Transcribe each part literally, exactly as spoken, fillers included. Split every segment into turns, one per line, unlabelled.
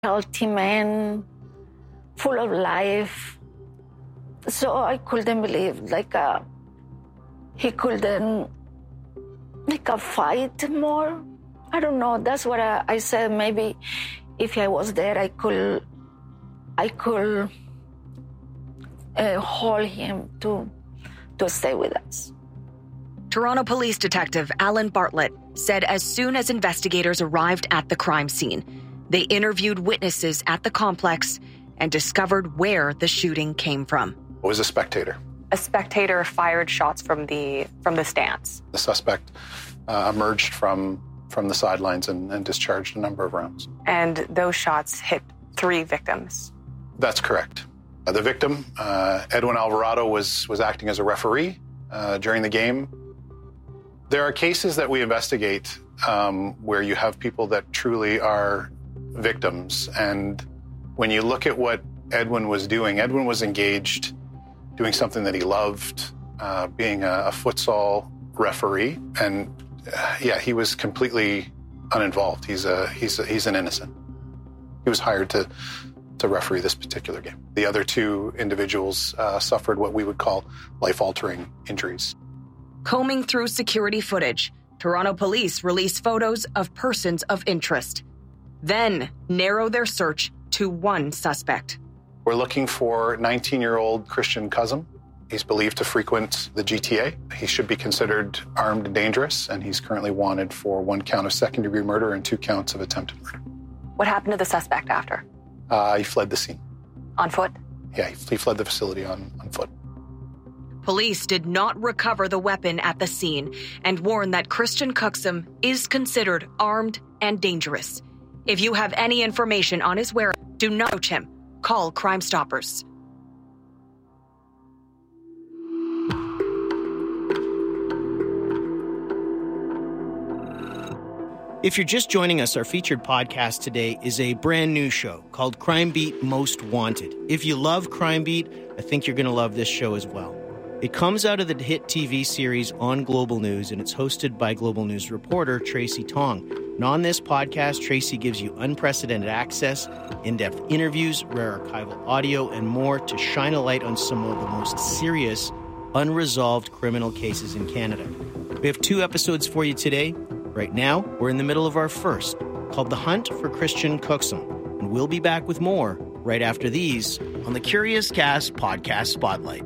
healthy man, full of life. So I couldn't believe, like, uh, he couldn't, like, uh, fight more. I don't know. That's what I, I said. Maybe if I was there, I could, I could uh, hold him to, to stay with us.
Toronto Police Detective Alan Bartlett said as soon as investigators arrived at the crime scene, they interviewed witnesses at the complex and discovered where the shooting came from.
It was a spectator.
A spectator fired shots from the from the stands.
The suspect uh, emerged from from the sidelines and, and discharged a number of rounds.
And those shots hit three victims.
That's correct. Uh, the victim, uh, Edwin Alvarado, was was acting as a referee uh, during the game. There are cases that we investigate um, where you have people that truly are victims. And when you look at what Edwin was doing, Edwin was engaged doing something that he loved, uh, being a, a futsal referee. And uh, yeah, he was completely uninvolved. He's a, he's a, he's an innocent. He was hired to, to referee this particular game. The other two individuals uh, suffered what we would call life-altering injuries.
Combing through security footage, Toronto police released photos of persons of interest, then narrow their search to one suspect.
We're looking for nineteen-year-old Christian Cousin. He's believed to frequent the G T A. He should be considered armed and dangerous, and he's currently wanted for one count of second-degree murder and two counts of attempted murder.
What happened to the suspect after?
Uh, he fled the scene.
On foot?
Yeah, he, he fled the facility on, on foot.
Police did not recover the weapon at the scene and warned that Christian Cuxum is considered armed and dangerous. If you have any information on his whereabouts, do not approach him. Call Crime Stoppers.
If you're just joining us, our featured podcast today is a brand new show called Crime Beat Most Wanted. If you love Crime Beat, I think you're going to love this show as well. It comes out of the hit T V series on Global News, and it's hosted by Global News reporter Tracy Tong. And on this podcast, Tracy gives you unprecedented access, in-depth interviews, rare archival audio, and more to shine a light on some of the most serious, unresolved criminal cases in Canada. We have two episodes for you today. Right now, we're in the middle of our first, called The Hunt for Christian Cuxum, and we'll be back with more right after these on the Curious Cast Podcast Spotlight.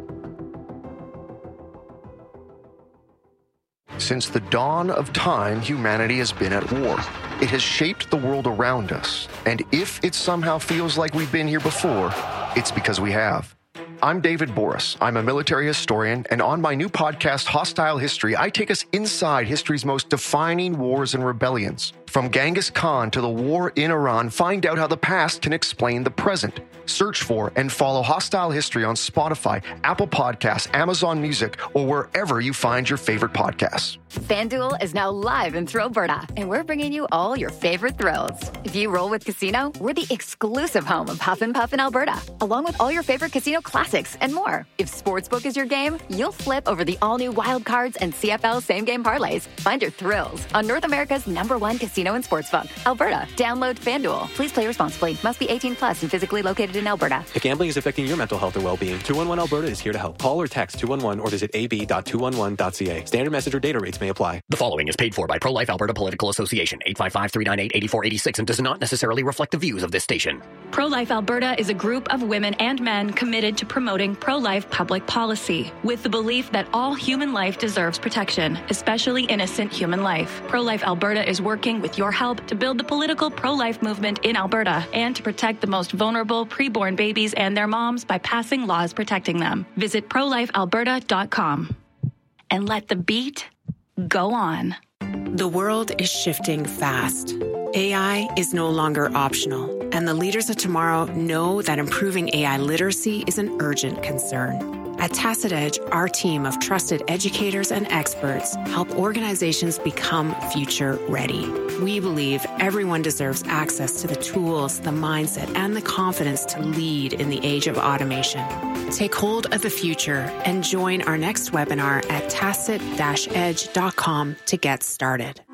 Since the dawn of time, humanity has been at war. It has shaped the world around us. And if it somehow feels like we've been here before, it's because we have. I'm David Boris. I'm a military historian, and on my new podcast, Hostile History, I take us inside history's most defining wars and rebellions. From Genghis Khan to the war in Iran, find out how the past can explain the present. Search for and follow Hostile History on Spotify, Apple Podcasts, Amazon Music, or wherever you find your favorite podcasts.
FanDuel is now live in Thrillberta, and we're bringing you all your favorite thrills. If you roll with Casino, we're the exclusive home of Huff and Puff in Alberta, along with all your favorite casino classics and more. If Sportsbook is your game, you'll flip over the all-new Wild Cards and C F L same-game parlays. Find your thrills on North America's number one casino and sportsbook, Alberta. Download FanDuel. Please play responsibly. Must be eighteen plus and physically located in Alberta.
If gambling is affecting your mental health or well-being, two one one Alberta is here to help. Call or text two one one or visit a b dot two one one dot c a. Standard message or data rates may apply.
The following is paid for by Pro-Life Alberta Political Association, eight five five, three nine eight, eight four eight six, and does not necessarily reflect the views of this station.
Pro-Life Alberta is a group of women and men committed to promoting pro-life public policy, with the belief that all human life deserves protection, especially innocent human life. Pro-Life Alberta is working with your help to build the political pro-life movement in Alberta and to protect the most vulnerable preborn babies and their moms by passing laws protecting them. Visit pro life alberta dot com and let the beat go on.
The world is shifting fast. A I is no longer optional, and the leaders of tomorrow know that improving A I literacy is an urgent concern. At Tacit Edge, our team of trusted educators and experts help organizations become future ready. We believe everyone deserves access to the tools, the mindset, and the confidence to lead in the age of automation. Take hold of the future and join our next webinar at tacit dash edge dot com to get started.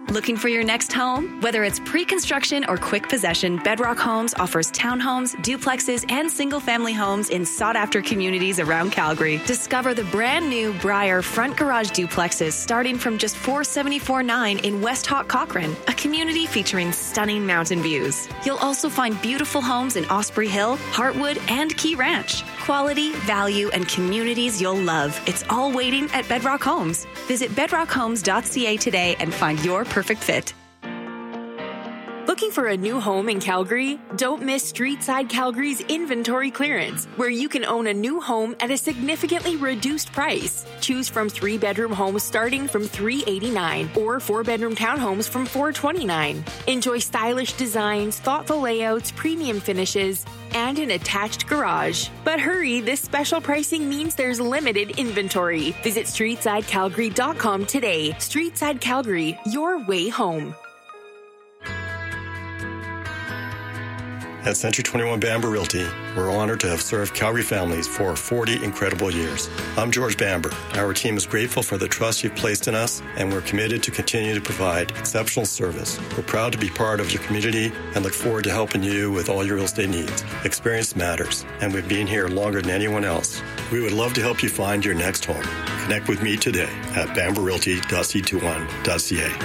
Looking for your next home? Whether it's pre-construction or quick possession, Bedrock Homes offers townhomes, duplexes, and single-family homes in sought-after communities around Calgary. Discover the brand-new Briar front garage duplexes starting from just four hundred seventy-four dollars and ninety-nine in West Hawk Cochrane, a community featuring stunning mountain views. You'll also find beautiful homes in Osprey Hill, Heartwood, and Key Ranch. Quality, value, and communities you'll love. It's all waiting at Bedrock Homes. Visit bedrock homes dot c a today and find your perfect fit.
Looking for a new home in Calgary? Don't miss Streetside Calgary's inventory clearance, where you can own a new home at a significantly reduced price. Choose from three-bedroom homes starting from three hundred eighty-nine dollars or four-bedroom townhomes from four hundred twenty-nine dollars. Enjoy stylish designs, thoughtful layouts, premium finishes, and an attached garage. But hurry, this special pricing means there's limited inventory. Visit streetside calgary dot com today. Streetside Calgary, your way home.
At Century twenty-one Bamber Realty, we're honored to have served Calgary families for forty incredible years. I'm George Bamber. Our team is grateful for the trust you've placed in us, and we're committed to continue to provide exceptional service. We're proud to be part of your community and look forward to helping you with all your real estate needs. Experience matters, and we've been here longer than anyone else. We would love to help you find your next home. Connect with me today at bamber realty dot c twenty-one dot c a.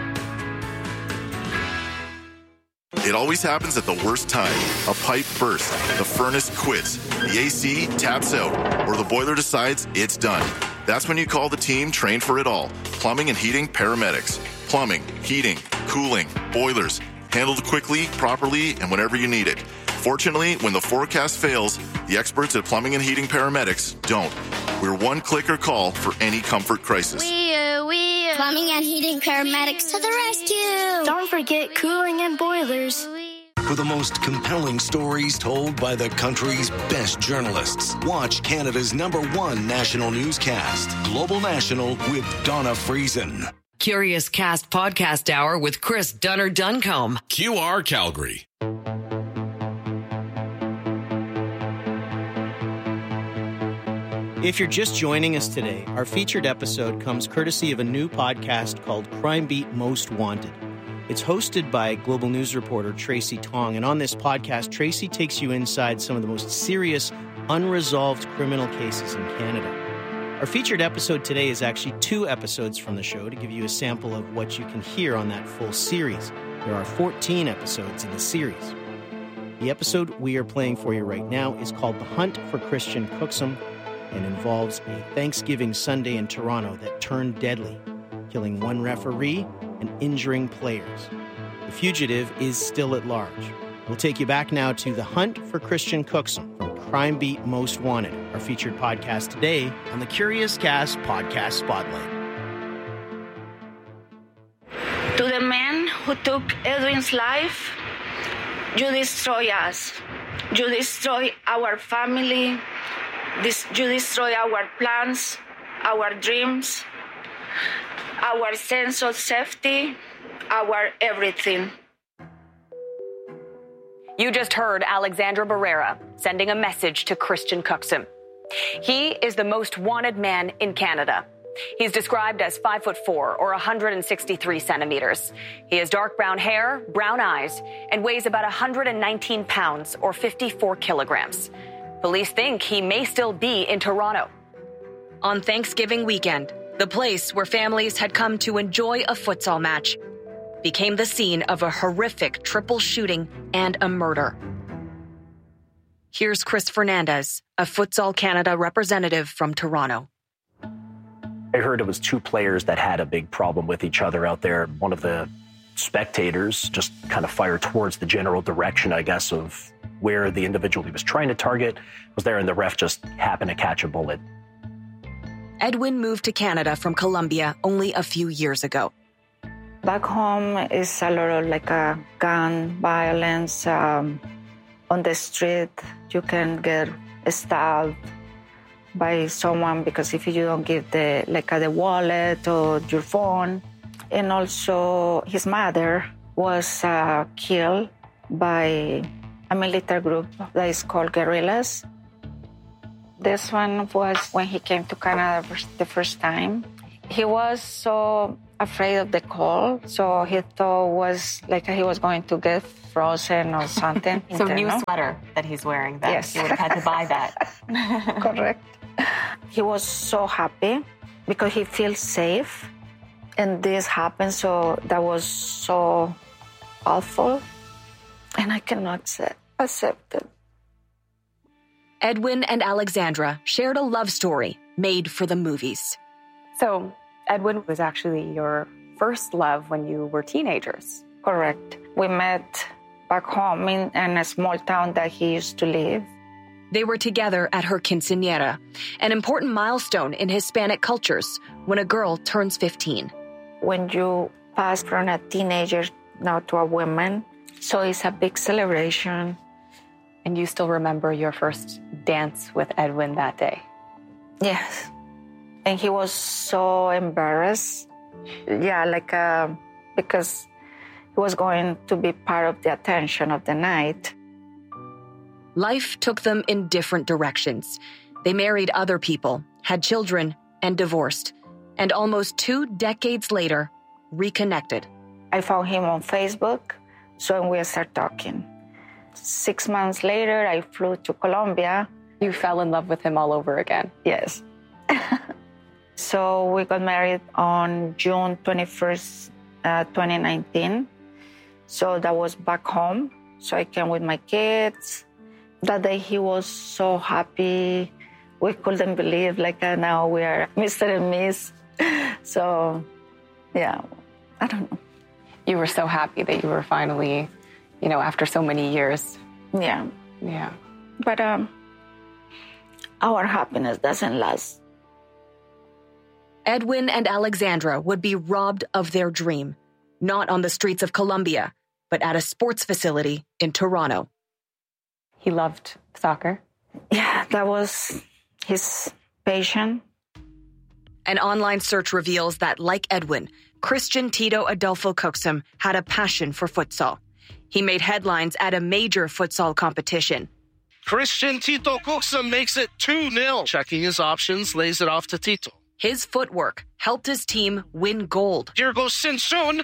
It always happens at the worst time. A pipe bursts, the furnace quits, the A C taps out, or the boiler decides it's done. That's when you call the team trained for it all. Plumbing and heating paramedics. Plumbing, heating, cooling, boilers. Handled quickly, properly, and whenever you need it. Fortunately, when the forecast fails, the experts at Plumbing and Heating Paramedics don't. We're one click or call for any comfort crisis.
We are, we are. Plumbing and Heating Paramedics to the rescue. Don't forget cooling and boilers.
For the most compelling stories told by the country's best journalists, watch Canada's number one national newscast, Global National with Donna Friesen.
Curious Cast Podcast Hour with Chris Dunner-Duncombe.
Q R Calgary.
If you're just joining us today, our featured episode comes courtesy of a new podcast called Crime Beat Most Wanted. It's hosted by Global News reporter Tracy Tong, and on this podcast, Tracy takes you inside some of the most serious, unresolved criminal cases in Canada. Our featured episode today is actually two episodes from the show to give you a sample of what you can hear on that full series. There are fourteen episodes in the series. The episode we are playing for you right now is called The Hunt for Christian Cookson and involves a Thanksgiving Sunday in Toronto that turned deadly, killing one referee and injuring players. The fugitive is still at large. We'll take you back now to The Hunt for Christian Cookson from Crime Beat Most Wanted, our featured podcast today on the Curious Cast Podcast Spotlight.
To the man who took Edwin's life, you destroy us. You destroy our family. This, you destroy our plans, our dreams, our sense of safety, our everything.
You just heard Alexandra Barrera sending a message to Christian Cookson. He is the most wanted man in Canada. He's described as five foot four or one hundred sixty-three centimeters. He has dark brown hair, brown eyes, and weighs about one hundred nineteen pounds or fifty-four kilograms. Police think he may still be in Toronto. On Thanksgiving weekend, the place where families had come to enjoy a futsal match became the scene of a horrific triple shooting and a murder. Here's Chris Fernandez, a Futsal Canada representative from Toronto.
I heard it was two players that had a big problem with each other out there. One of the spectators just kind of fired towards the general direction, I guess, of where the individual he was trying to target was there, and the ref just happened to catch a bullet.
Edwin moved to Canada from Colombia only a few years ago.
Back home is a lot of like a gun violence. Um, on the street, you can get stabbed by someone because if you don't give the like uh, the wallet or your phone. And also his mother was uh, killed by a military group that is called guerrillas. This one was when he came to Canada the first time. He was so afraid of the cold, so he thought was like he was going to get frozen or something.
So new sweater that he's wearing, that
yes.
you would have had to buy that.
Correct. He was so happy because he feels safe. And this happened, so that was so awful. And I cannot accept, accept it.
Edwin and Alexandra shared a love story made for the movies.
So Edwin was actually your first love when you were teenagers.
Correct. We met back home in, in a small town that he used to live.
They were together at her quinceañera, an important milestone in Hispanic cultures when a girl turns fifteen.
When you pass from a teenager now to a woman, so it's a big celebration.
And you still remember your first dance with Edwin that day?
Yes. And he was so embarrassed. Yeah, like, uh, because he was going to be part of the attention of the night.
Life took them in different directions. They married other people, had children, and divorced. And almost two decades later, reconnected.
I found him on Facebook, so we started talking. Six months later, I flew to Colombia.
You fell in love with him all over again?
Yes. So we got married on June twenty-first, uh, twenty nineteen. So that was back home. So I came with my kids. That day he was so happy. We couldn't believe, like uh, now we are Mister and Miss. So, yeah, I don't know.
You were so happy that you were finally, you know, after so many years.
Yeah.
Yeah.
But um, our happiness doesn't last.
Edwin and Alexandra would be robbed of their dream, not on the streets of Colombia, but at a sports facility in Toronto.
He loved soccer?
Yeah, that was his passion.
An online search reveals that, like Edwin, Christian Tito Adolfo Coxum had a passion for futsal. He made headlines at a major futsal competition.
Christian Tito Coxum makes it two nil. Checking his options, lays it off to Tito.
His footwork helped his team win gold.
Here goes Sinsun.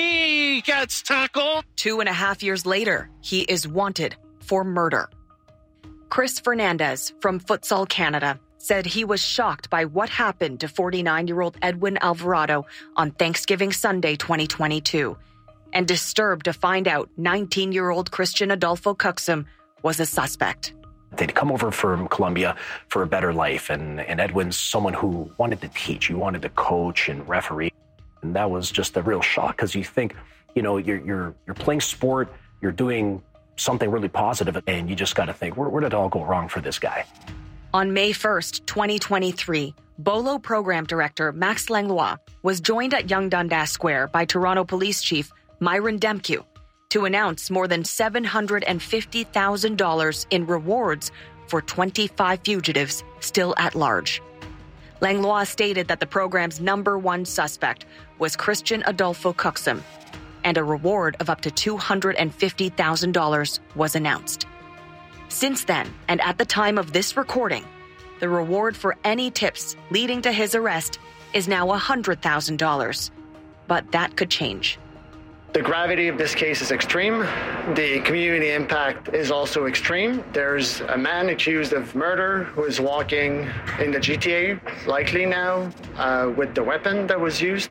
He gets tackled.
Two and a half years later, he is wanted for murder. Chris Fernandez from Futsal Canada said he was shocked by what happened to forty-nine-year-old Edwin Alvarado on Thanksgiving Sunday twenty twenty-two, and disturbed to find out nineteen-year-old Christian Adolfo Coxum was a suspect.
They'd come over from Colombia for a better life, and, and Edwin's someone who wanted to teach, he wanted to coach and referee, and that was just a real shock, because you think, you know, you're, you're, you're playing sport, you're doing something really positive, and you just got to think, where, where did it all go wrong for this guy?
On May first, twenty twenty-three, Bolo Program Director Max Langlois was joined at Yonge Dundas Square by Toronto Police Chief Myron Demkiw to announce more than seven hundred fifty thousand dollars in rewards for twenty-five fugitives still at large. Langlois stated that the program's number one suspect was Christian Adolfo Coxum, and a reward of up to two hundred fifty thousand dollars was announced. Since then, and at the time of this recording, the reward for any tips leading to his arrest is now one hundred thousand dollars. But that could change.
The gravity of this case is extreme. The community impact is also extreme. There's a man accused of murder who is walking in the G T A, likely now, uh, with the weapon that was used.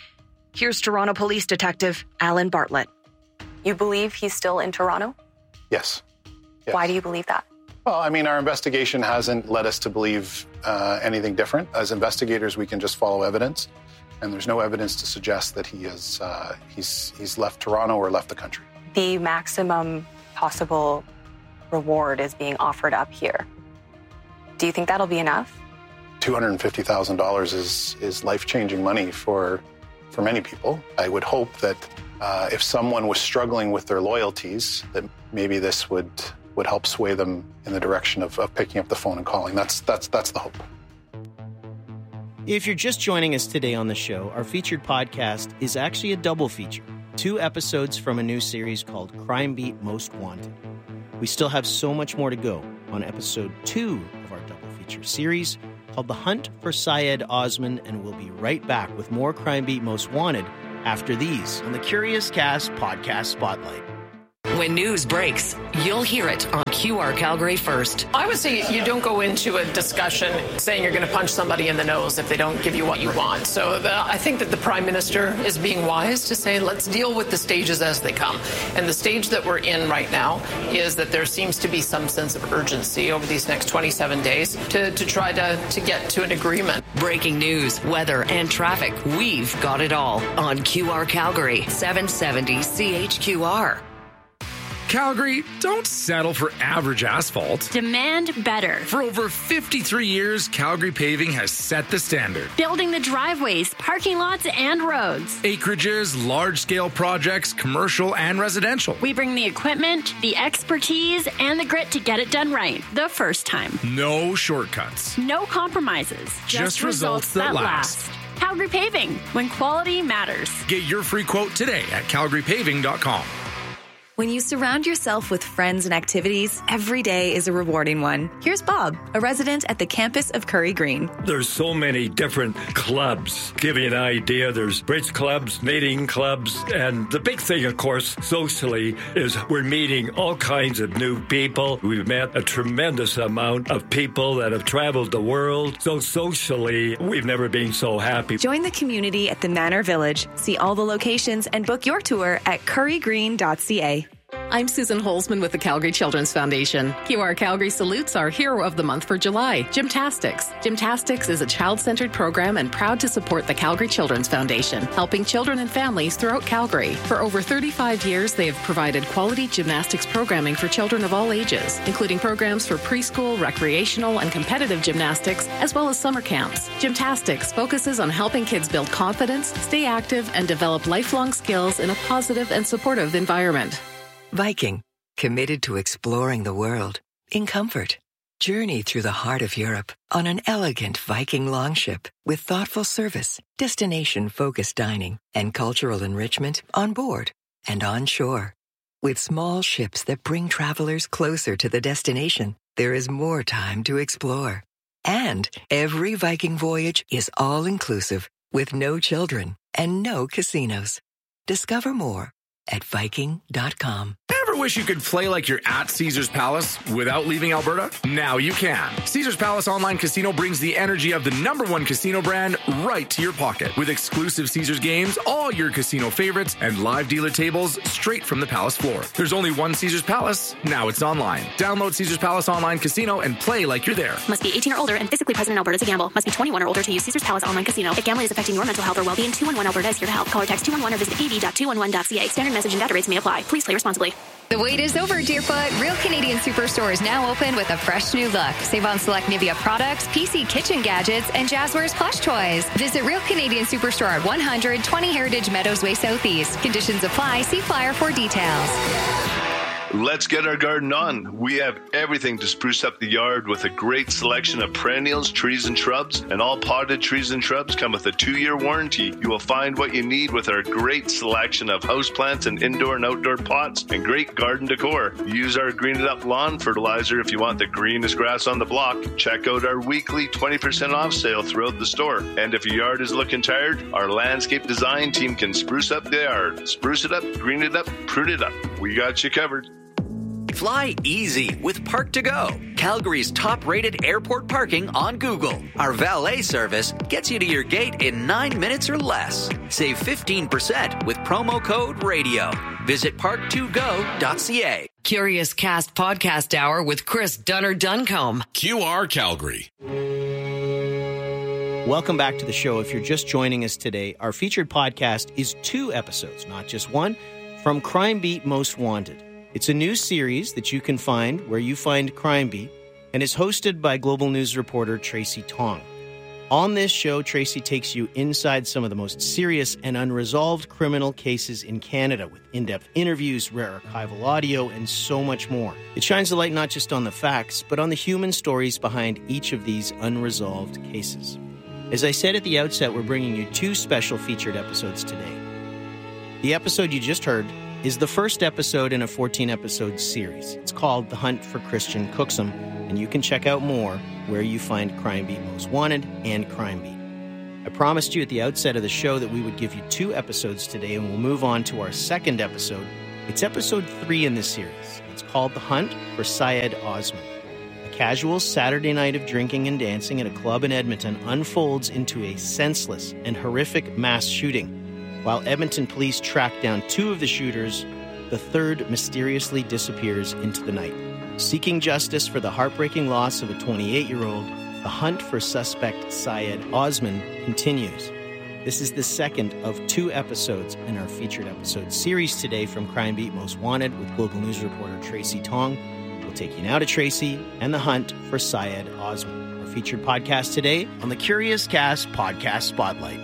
Here's Toronto Police Detective Alan Bartlett.
You believe he's still in Toronto?
Yes. yes.
Why do you believe that?
Well, I mean, our investigation hasn't led us to believe uh, anything different. As investigators, we can just follow evidence, and there's no evidence to suggest that he is uh, he's he's left Toronto or left the country.
The maximum possible reward is being offered up here. Do you think that'll be enough?
two hundred fifty thousand dollars is is life-changing money for for many people. I would hope that uh, if someone was struggling with their loyalties, that maybe this would would help sway them in the direction of, of picking up the phone and calling. That's that's that's the hope.
If you're just joining us today on the show, our featured podcast is actually a double feature. Two episodes from a new series called Crime Beat Most Wanted. We still have so much more to go on episode two of our double feature series. called The Hunt for Syed Osman, and we'll be right back with more Crime Beat Most Wanted after these on the Curious Cast Podcast Spotlight.
When news breaks, you'll hear it on Q R Calgary first.
I would say you don't go into a discussion saying you're going to punch somebody in the nose if they don't give you what you want. So the, I think that the Prime Minister is being wise to say, let's deal with the stages as they come. And the stage that we're in right now is that there seems to be some sense of urgency over these next twenty-seven days to, to try to, to get to an agreement.
Breaking news, weather, and traffic. We've got it all on Q R Calgary, seven seventy C H Q R.
Calgary, don't settle for average asphalt.
Demand better.
For over fifty-three years, Calgary Paving has set the standard.
Building the driveways, parking lots, and roads.
Acreages, large-scale projects, commercial and residential.
We bring the equipment, the expertise, and the grit to get it done right the first time.
No shortcuts.
No compromises.
Just, Just results, results that, that last. last.
Calgary Paving, when quality matters.
Get your free quote today at calgary paving dot com.
When you surround yourself with friends and activities, every day is a rewarding one. Here's Bob, a resident at the campus of Curry Green.
There's so many different clubs. Give you an idea, there's bridge clubs, knitting clubs, and the big thing, of course, socially, is we're meeting all kinds of new people. We've met a tremendous amount of people that have traveled the world. So socially, we've never been so happy.
Join the community at the Manor Village. See all the locations and book your tour at curry green dot c a.
I'm Susan Holzman with the Calgary Children's Foundation. Q R Calgary salutes our hero of the month for July, Gymtastics. Gymtastics is a child-centered program and proud to support the Calgary Children's Foundation, helping children and families throughout Calgary. For over thirty-five years, they have provided quality gymnastics programming for children of all ages, including programs for preschool, recreational, and competitive gymnastics, as well as summer camps. Gymtastics focuses on helping kids build confidence, stay active, and develop lifelong skills in a positive and supportive environment.
Viking, committed to exploring the world in comfort. Journey through the heart of Europe on an elegant Viking longship with thoughtful service, destination-focused dining, and cultural enrichment on board and on shore. With small ships that bring travelers closer to the destination, there is more time to explore. And every Viking voyage is all-inclusive with no children and no casinos. Discover more at viking dot com.
Ever wish you could play like you're at Caesars Palace without leaving Alberta? Now you can. Caesars Palace Online Casino brings the energy of the number one casino brand right to your pocket. With exclusive Caesars games, all your casino favorites, and live dealer tables straight from the Palace floor. There's only one Caesars Palace. Now it's online. Download Caesars Palace Online Casino and play like you're there.
Must be eighteen or older and physically present in Alberta to gamble. Must be twenty-one or older to use Caesars Palace Online Casino. If gambling is affecting your mental health or well-being, two one one Alberta is here to help. Call or text two one one or visit a b dot two one one dot c a. Standard message and data rates may apply. Please play responsibly.
The wait is over, Deerfoot. Real Canadian Superstore is now open with a fresh new look. Save on select Nivea products, P C kitchen gadgets, and Jazzwares plush toys. Visit Real Canadian Superstore at one hundred twenty Heritage Meadows Way Southeast. Conditions apply. See flyer for details.
Let's get our garden on. We have everything to spruce up the yard with a great selection of perennials, trees, and shrubs. And all potted trees and shrubs come with a two-year warranty. You will find what you need with our great selection of houseplants and indoor and outdoor pots and great garden decor. Use our Green It Up lawn fertilizer if you want the greenest grass on the block. Check out our weekly twenty percent off sale throughout the store. And if your yard is looking tired, our landscape design team can spruce up the yard. Spruce it up, green it up, prune it up. We got you covered.
Fly easy with Park to Go, Calgary's top-rated airport parking on Google. Our valet service gets you to your gate in nine minutes or less. Save fifteen percent with promo code RADIO. Visit park to go dot c a.
Curious Cast Podcast Hour with Chris Dunner Duncombe.
Q R Calgary.
Welcome back to the show. If you're just joining us today, our featured podcast is two episodes, not just one, from Crime Beat Most Wanted. It's a new series that you can find where you find Crime Beat, and is hosted by Global News reporter Tracy Tong. On this show, Tracy takes you inside some of the most serious and unresolved criminal cases in Canada with in-depth interviews, rare archival audio, and so much more. It shines the light not just on the facts, but on the human stories behind each of these unresolved cases. As I said at the outset, we're bringing you two special featured episodes today. The episode you just heard is the first episode in a fourteen-episode series. It's called The Hunt for Christian Cooksum, and you can check out more where you find Crime Beat Most Wanted and Crime Beat. I promised you at the outset of the show that we would give you two episodes today, and we'll move on to our second episode. It's episode three in this series. It's called The Hunt for Syed Osman. A casual Saturday night of drinking and dancing at a club in Edmonton unfolds into a senseless and horrific mass shooting. While Edmonton police track down two of the shooters, the third mysteriously disappears into the night. Seeking justice for the heartbreaking loss of a twenty-eight-year-old, the hunt for suspect Syed Osman continues. This is the second of two episodes in our featured episode series today from Crime Beat Most Wanted with Global News reporter Tracy Tong. We'll take you now to Tracy and the hunt for Syed Osman, our featured podcast today on the Curious Cast Podcast Spotlight.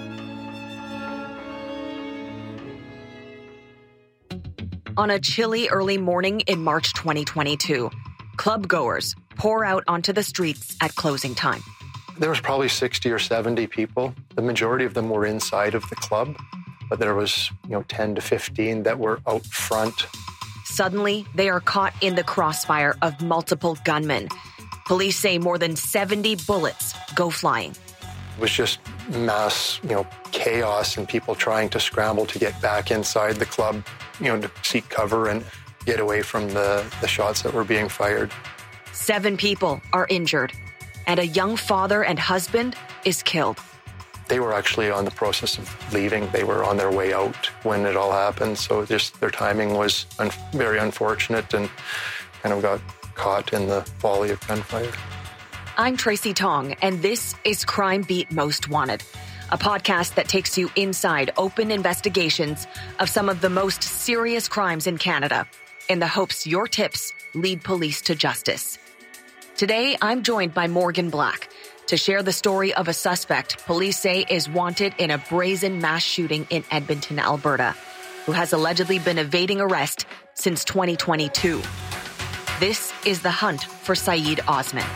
On a chilly early morning in March twenty twenty-two, club goers pour out onto the streets at closing time.
There was probably sixty or seventy people. The majority of them were inside of the club, but there was, you know, ten to fifteen that were out front.
Suddenly, they are caught in the crossfire of multiple gunmen. Police say more than seventy bullets go flying.
It was just mass, you know, chaos and people trying to scramble to get back inside the club, you know, to seek cover and get away from the, the shots that were being fired.
Seven people are injured, and a young father and husband is killed.
They were actually on the process of leaving. They were on their way out when it all happened. So just their timing was un- very unfortunate and kind of got caught in the volley of gunfire.
I'm Tracy Tong, and this is Crime Beat Most Wanted, a podcast that takes you inside open investigations of some of the most serious crimes in Canada, in the hopes your tips lead police to justice. Today, I'm joined by Morgan Black to share the story of a suspect police say is wanted in a brazen mass shooting in Edmonton, Alberta, who has allegedly been evading arrest since twenty twenty-two. This is the hunt for Syed Osman.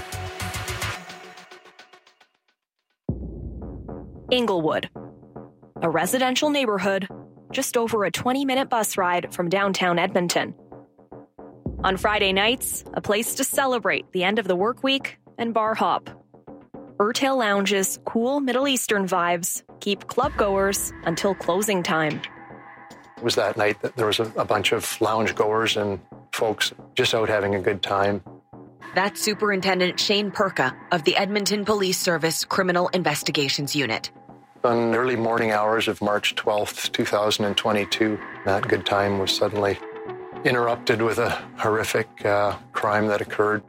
Inglewood, a residential neighborhood just over a twenty-minute bus ride from downtown Edmonton. On Friday nights, a place to celebrate the end of the work week and bar hop. Urtail Lounge's cool Middle Eastern vibes keep clubgoers until closing time.
It was that night that there was a, a bunch of lounge goers and folks just out having a good time.
That's Superintendent Shane Perka of the Edmonton Police Service Criminal Investigations Unit.
On early morning hours of March twelfth, twenty twenty-two, that good time was suddenly interrupted with a horrific uh, crime that occurred.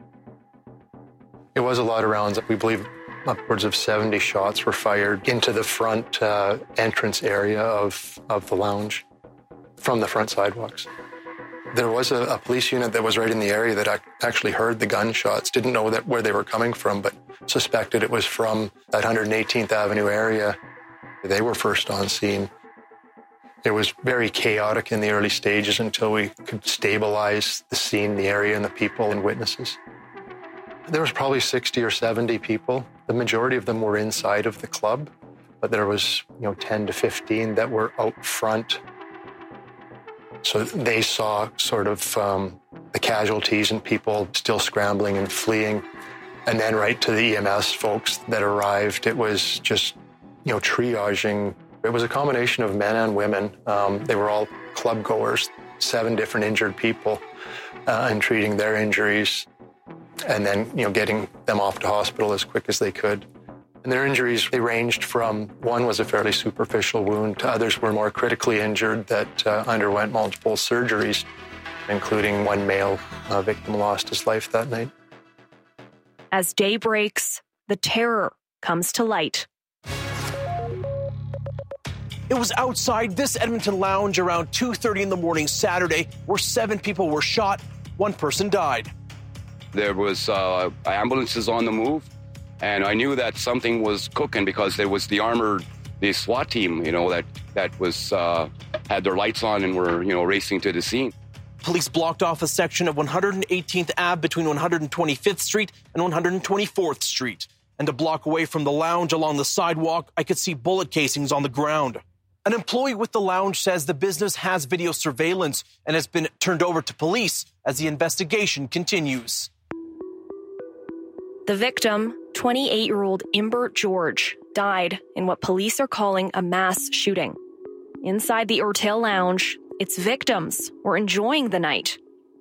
It was a lot of rounds. We believe upwards of seventy shots were fired into the front uh, entrance area of, of the lounge from the front sidewalks. There was a, a police unit that was right in the area that ac- actually heard the gunshots, didn't know that where they were coming from, but suspected it was from that one hundred eighteenth Avenue area. They were first on scene. It was very chaotic in the early stages until we could stabilize the scene, the area, and the people and witnesses. There was probably sixty or seventy people. The majority of them were inside of the club, but there was, you know, ten to fifteen that were out front. So they saw sort of um, the casualties and people still scrambling and fleeing. And then right to the E M S folks that arrived, it was just, you know, triaging. It was a combination of men and women. Um, they were all club goers, seven different injured people, uh, and treating their injuries. And then, you know, getting them off to hospital as quick as they could. And their injuries, they ranged from, one was a fairly superficial wound, to others were more critically injured that uh, underwent multiple surgeries, including one male uh, victim lost his life that night.
As day breaks, the terror comes to light.
It was outside this Edmonton lounge around two thirty in the morning Saturday, where seven people were shot. One person died.
There was uh, ambulances on the move, and I knew that something was cooking because there was the armored, the SWAT team, you know, that that was uh, had their lights on and were, you know, racing to the scene.
Police blocked off a section of one hundred eighteenth Avenue between one hundred twenty-fifth Street and one hundred twenty-fourth Street. And a block away from the lounge along the sidewalk, I could see bullet casings on the ground. An employee with the lounge says the business has video surveillance and has been turned over to police as the investigation continues.
The victim, twenty-eight-year-old Imbert George, died in what police are calling a mass shooting. Inside the Urtail Lounge, its victims were enjoying the night.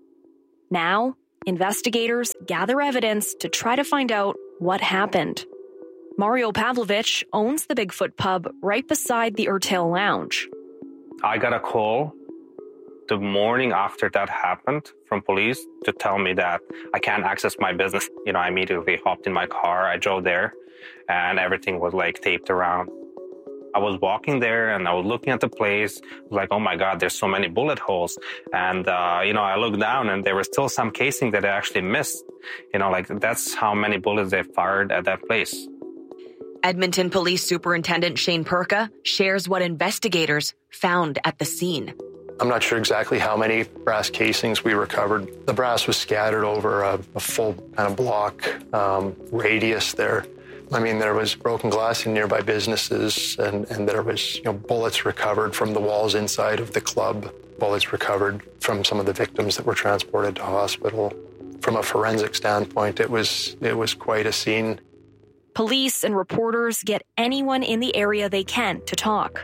Now, investigators gather evidence to try to find out what happened. Mario Pavlovich owns the Bigfoot pub right beside the Urtail Lounge.
I got a call the morning after that happened from police to tell me that I can't access my business. You know, I immediately hopped in my car, I drove there, and everything was like taped around. I was walking there and I was looking at the place, like, oh my God, there's so many bullet holes. And, uh, you know, I looked down and there was still some casing that I actually missed. You know, like that's how many bullets they fired at that place.
Edmonton Police Superintendent Shane Perka shares what investigators found at the scene.
I'm not sure exactly how many brass casings we recovered. The brass was scattered over a, a full kind of block um, radius there. I mean, there was broken glass in nearby businesses, and, and there was, you know, bullets recovered from the walls inside of the club, bullets recovered from some of the victims that were transported to hospital. From a forensic standpoint, it was it was quite a scene.
Police and reporters get anyone in the area they can to talk.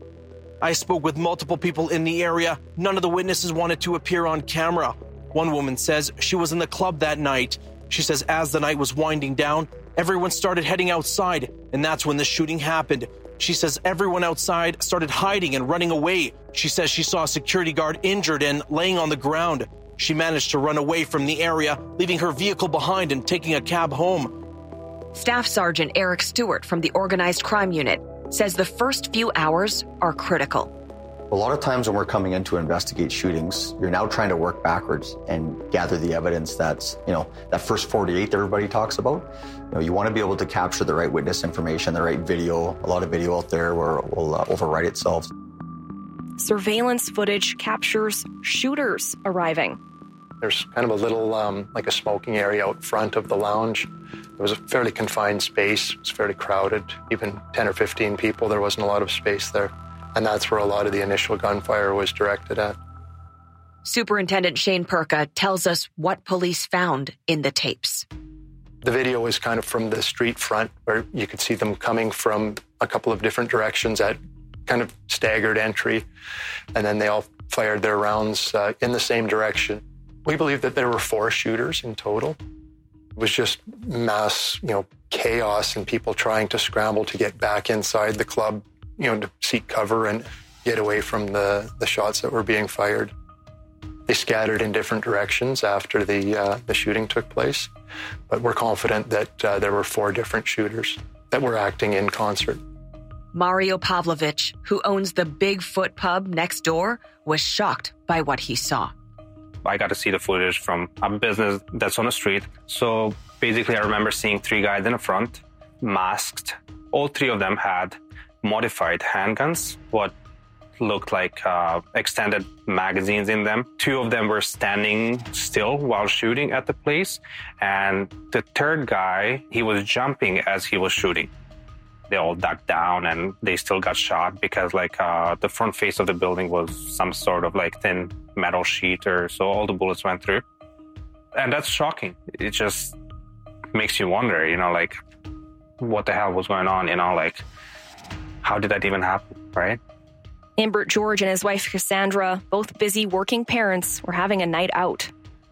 I spoke with multiple people in the area. None of the witnesses wanted to appear on camera. One woman says she was in the club that night. She says as the night was winding down, everyone started heading outside, and that's when the shooting happened. She says everyone outside started hiding and running away. She says she saw a security guard injured and laying on the ground. She managed to run away from the area, leaving her vehicle behind and taking a cab home.
Staff Sergeant Eric Stewart from the Organized Crime Unit says the first few hours are critical.
A lot of times when we're coming in to investigate shootings, you're now trying to work backwards and gather the evidence that's, you know, that first forty-eight that everybody talks about. You know, you want to be able to capture the right witness information, the right video. A lot of video out there where it will uh, overwrite itself.
Surveillance footage captures shooters arriving.
There's kind of a little, um, like a smoking area out front of the lounge. It was a fairly confined space. It was fairly crowded. Even ten or fifteen people, there wasn't a lot of space there. And that's where a lot of the initial gunfire was directed at.
Superintendent Shane Perka tells us what police found in the tapes.
The video was kind of from the street front where you could see them coming from a couple of different directions at kind of staggered entry. And then they all fired their rounds uh, in the same direction. We believe that there were four shooters in total. It was just mass, you know, chaos and people trying to scramble to get back inside the club, you know, to seek cover and get away from the, the shots that were being fired. They scattered in different directions after the uh, the shooting took place, but we're confident that uh, there were four different shooters that were acting in concert.
Mario Pavlovich, who owns the Bigfoot pub next door, was shocked by what he saw.
I got to see the footage from a business that's on the street. So basically, I remember seeing three guys in the front, masked. All three of them had modified handguns, what looked like uh, extended magazines in them. Two of them were standing still while shooting at the place. And the third guy, he was jumping as he was shooting. They all ducked down and they still got shot because like uh, the front face of the building was some sort of like thin metal sheet or so all the bullets went through. And that's shocking. It just makes you wonder, you know, like what the hell was going on, you know, like how did that even happen, right?
Imbert George and his wife Cassandra, both busy working parents, were having a night out.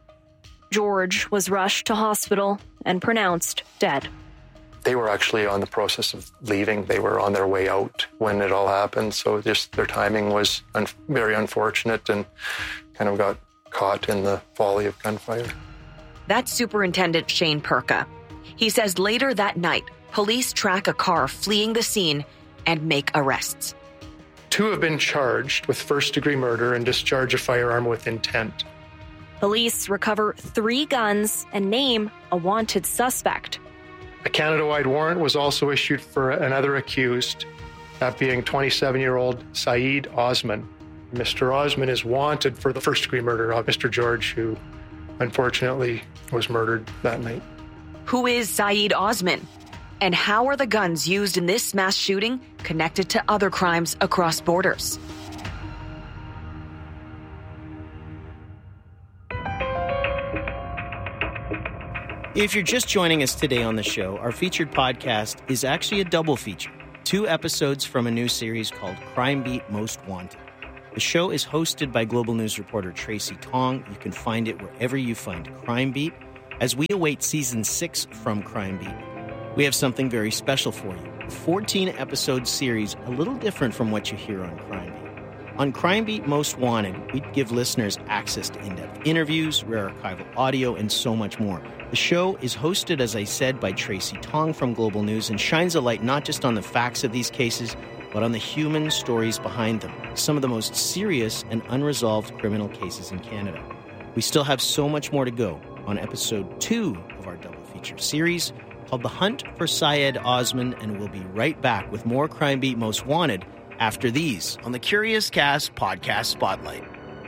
George was rushed to hospital and pronounced dead.
They were actually on the process of leaving. They were on their way out when it all happened. So just their timing was un- very unfortunate and kind of got caught in the volley of gunfire.
That's Superintendent Shane Perka. He says later that night, police track a car fleeing the scene and make arrests.
Two have been charged with first-degree murder and discharge a firearm with intent.
Police recover three guns and name a wanted suspect.
A Canada-wide warrant was also issued for another accused, that being twenty-seven-year-old Saeed Osman. Mister Osman is wanted for the first-degree murder of Mister George, who unfortunately was murdered that night.
Who is Saeed Osman? And how are the guns used in this mass shooting connected to other crimes across borders?
If you're just joining us today on the show, our featured podcast is actually a double feature. Two episodes from a new series called Crime Beat Most Wanted. The show is hosted by Global News reporter Tracy Tong. You can find it wherever you find Crime Beat. As we await season six from Crime Beat, we have something very special for you. A fourteen-episode series, a little different from what you hear on Crime Beat. On Crime Beat Most Wanted, we give listeners access to in-depth interviews, rare archival audio, and so much more. The show is hosted, as I said, by Tracy Tong from Global News and shines a light not just on the facts of these cases, but on the human stories behind them, some of the most serious and unresolved criminal cases in Canada. We still have so much more to go on episode two of our double feature series called The Hunt for Syed Osman, and we'll be right back with more Crime Beat Most Wanted after these on the Curious Cast Podcast Spotlight.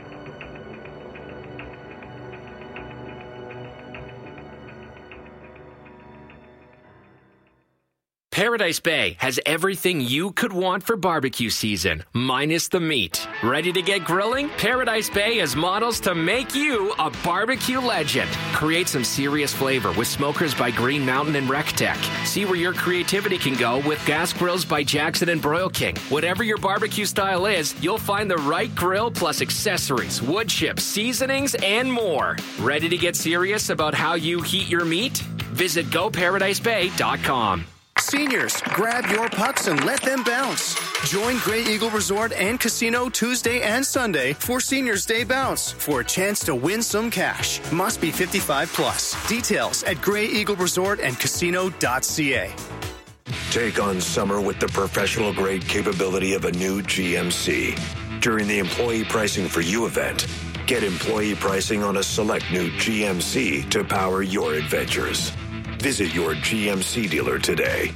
Paradise Bay has everything you could want for barbecue season, minus the meat. Ready to get grilling? Paradise Bay has models to make you a barbecue legend. Create some serious flavor with smokers by Green Mountain and RecTech. See where your creativity can go with gas grills by Jackson and Broil King. Whatever your barbecue style is, you'll find the right grill plus accessories, wood chips, seasonings, and more. Ready to get serious about how you heat your meat? Visit go paradise bay dot com.
Seniors, grab your pucks and let them bounce. Join Grey Eagle Resort and Casino Tuesday and Sunday for Seniors Day Bounce for a chance to win some cash. Must be fifty-five plus. Details at grey eagle resort and casino dot c a.
Take on summer with the professional grade capability of a new G M C. During the Employee Pricing for You event, get employee pricing on a select new G M C to power your adventures. Visit your G M C dealer today.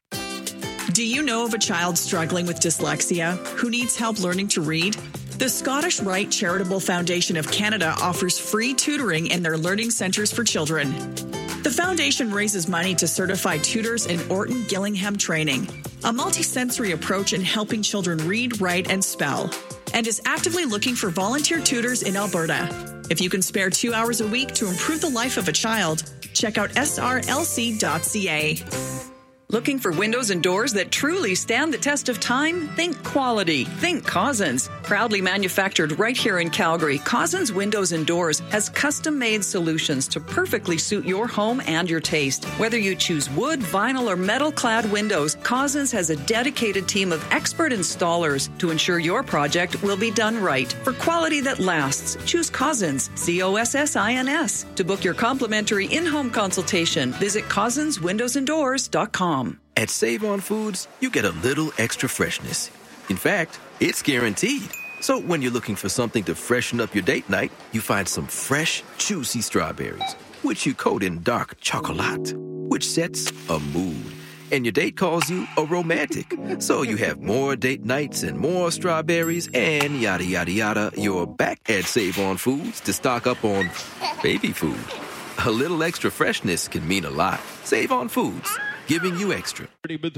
Do you know of a child struggling with dyslexia who needs help learning to read? The Scottish Rite Charitable Foundation of Canada offers free tutoring in their learning centres for children. The foundation raises money to certify tutors in Orton Gillingham training, a multisensory approach in helping children read, write, and spell, and is actively looking for volunteer tutors in Alberta. If you can spare two hours a week to improve the life of a child, check out s r l c dot c a.
Looking for windows and doors that truly stand the test of time? Think quality. Think Cozzens. Proudly manufactured right here in Calgary, Cozzens Windows and Doors has custom-made solutions to perfectly suit your home and your taste. Whether you choose wood, vinyl, or metal-clad windows, Cozzens has a dedicated team of expert installers to ensure your project will be done right. For quality that lasts, choose Cozzens, C O S S I N S. To book your complimentary in-home consultation, visit cozzens windows and doors dot com.
At Save On Foods, you get a little extra freshness. In fact, it's guaranteed. So when you're looking for something to freshen up your date night, you find some fresh, juicy strawberries, which you coat in dark chocolate, which sets a mood. And your date calls you a romantic. So you have more date nights and more strawberries and yada, yada, yada. You're back at Save On Foods to stock up on baby food. A little extra freshness can mean a lot. Save On Foods, giving you extra.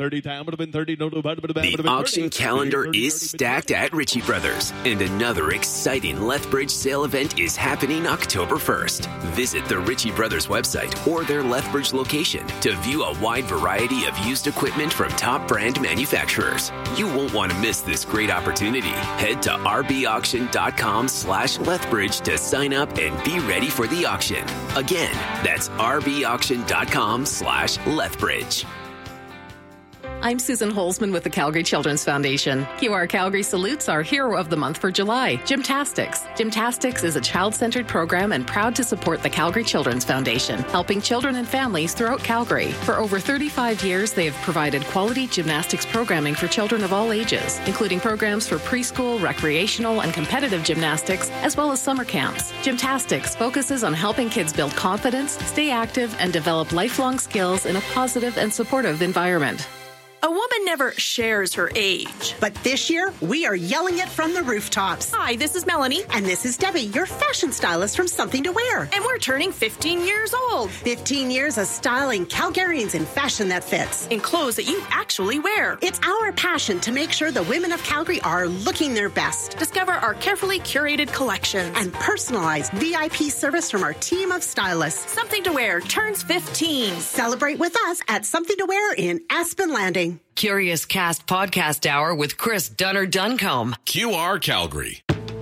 The auction calendar is stacked at Ritchie Brothers, and another exciting Lethbridge sale event is happening October first. Visit the Ritchie Brothers website or their Lethbridge location to view a wide variety of used equipment from top brand manufacturers. You won't want to miss this great opportunity. Head to rbauction.com slash Lethbridge to sign up and be ready for the auction. Again, that's rbauction.com slash Lethbridge.
I'm Susan Holzman with the Calgary Children's Foundation. Q R Calgary salutes our hero of the month for July, Gymtastics. Gymtastics is a child-centered program and proud to support the Calgary Children's Foundation, helping children and families throughout Calgary. For over thirty-five years, they have provided quality gymnastics programming for children of all ages, including programs for preschool, recreational, and competitive gymnastics, as well as summer camps. Gymtastics focuses on helping kids build confidence, stay active, and develop lifelong skills in a positive and supportive environment.
A woman never shares her age.
But this year, we are yelling it from the rooftops.
Hi, this is Melanie.
And this is Debbie, your fashion stylist from Something to Wear.
And we're turning fifteen years old.
fifteen years of styling Calgarians in fashion that fits.
In clothes that you actually wear.
It's our passion to make sure the women of Calgary are looking their best.
Discover our carefully curated collections.
And personalized V I P service from our team of stylists.
Something to Wear turns fifteen.
Celebrate with us at Something to Wear in Aspen Landing.
Curious Cast Podcast Hour with Chris Dunner-Duncombe.
Q R Calgary.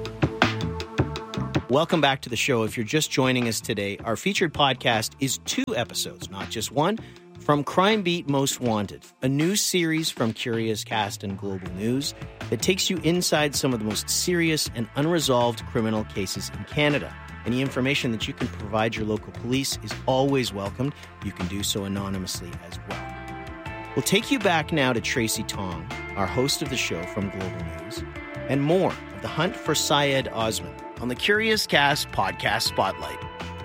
Welcome back to the show. If you're just joining us today, our featured podcast is two episodes, not just one, from Crime Beat Most Wanted, a new series from Curious Cast and Global News that takes you inside some of the most serious and unresolved criminal cases in Canada. Any information that you can provide your local police is always welcomed. You can do so anonymously as well. We'll take you back now to Tracy Tong, our host of the show from Global News, and more of the hunt for Syed Osman on the Curious Cast Podcast Spotlight.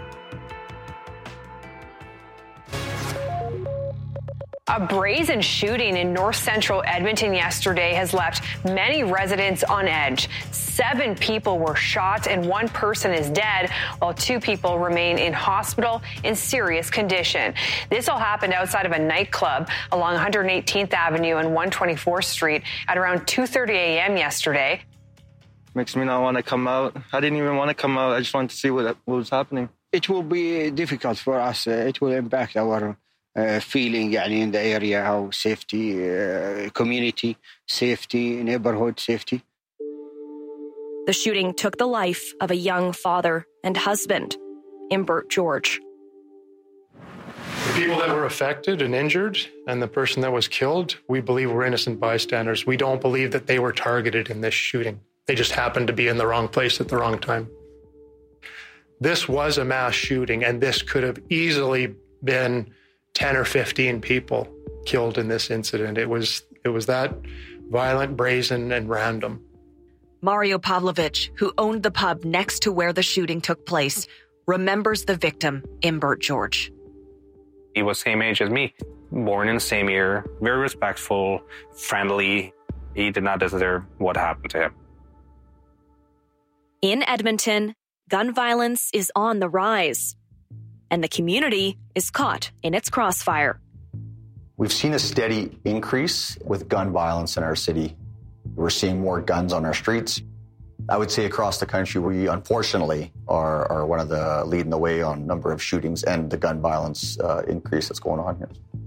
A brazen shooting in north central Edmonton yesterday has left many residents on edge. Seven people were shot and one person is dead, while two people remain in hospital in serious condition. This all happened outside of a nightclub along one hundred eighteenth Avenue and one hundred twenty-fourth Street at around two thirty a.m. yesterday.
Makes me not want to come out. I didn't even want to come out. I just wanted to see what, what was happening.
It will be difficult for us. Uh, it will impact our uh, feeling يعني, in the area, how safety, uh, community safety, neighborhood safety.
The shooting took the life of a young father and husband, Imbert George.
The people that were affected and injured and the person that was killed, we believe were innocent bystanders. We don't believe that they were targeted in this shooting. They just happened to be in the wrong place at the wrong time. This was a mass shooting, and this could have easily been ten or fifteen people killed in this incident. It was, it was that violent, brazen, and random.
Mario Pavlovich, who owned the pub next to where the shooting took place, remembers the victim, Imbert George.
He was same age as me, born in the same year, very respectful, friendly. He did not deserve what happened to him.
In Edmonton, gun violence is on the rise, and the community is caught in its crossfire.
We've seen a steady increase with gun violence in our city. We're seeing more guns on our streets. I would say across the country, we unfortunately are, are one of the leading the way on number of shootings and the gun violence uh, increase that's going on here.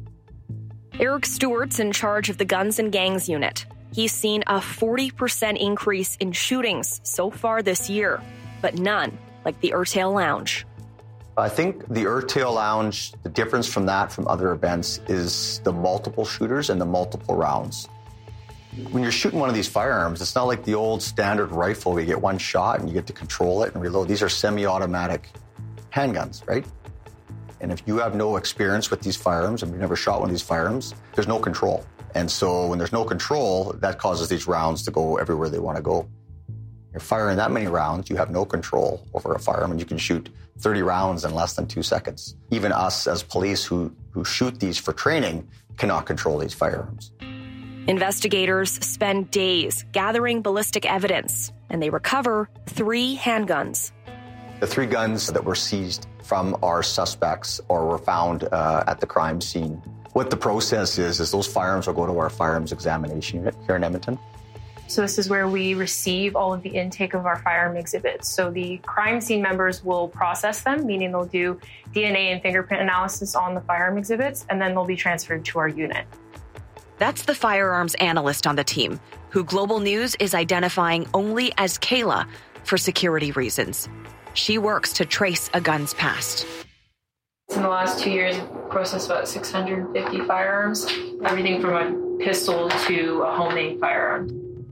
Eric Stewart's in charge of the Guns and Gangs unit. He's seen a forty percent increase in shootings so far this year, but none like the Urtail Lounge.
I think the Urtail Lounge, the difference from that from other events is the multiple shooters and the multiple rounds. When you're shooting one of these firearms, it's not like the old standard rifle where you get one shot and you get to control it and reload. These are semi-automatic handguns, right? And if you have no experience with these firearms and you've never shot one of these firearms, there's no control. And so when there's no control, that causes these rounds to go everywhere they want to go. You're firing that many rounds, you have no control over a firearm, and you can shoot thirty rounds in less than two seconds. Even us as police who, who shoot these for training cannot control these firearms.
Investigators spend days gathering ballistic evidence, and they recover three handguns.
The three guns that were seized from our suspects or were found uh, at the crime scene. What the process is, is those firearms will go to our firearms examination unit here in Edmonton.
So this is where we receive all of the intake of our firearm exhibits. So the crime scene members will process them, meaning they'll do D N A and fingerprint analysis on the firearm exhibits, and then they'll be transferred to our unit.
That's the firearms analyst on the team, who Global News is identifying only as Kayla for security reasons. She works to trace a gun's past.
In the last two years, we've processed about six hundred fifty firearms, everything from a pistol to a homemade firearm.